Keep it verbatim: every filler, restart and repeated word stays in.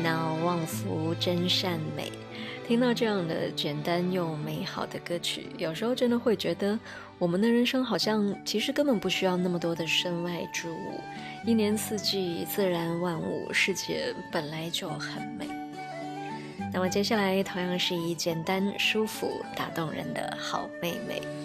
恼忘福真善美。听到这样的简单又美好的歌曲，有时候真的会觉得我们的人生好像其实根本不需要那么多的身外之物，一年四季自然万物，世界本来就很美。那么接下来同样是以简单舒服打动人的好妹妹。